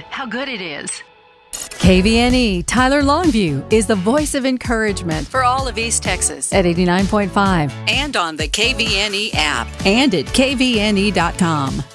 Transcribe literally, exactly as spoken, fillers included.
how good it is. K V N E Tyler Longview is the voice of encouragement for all of East Texas at eighty-nine point five and on the K V N E app and at K V N E dot com.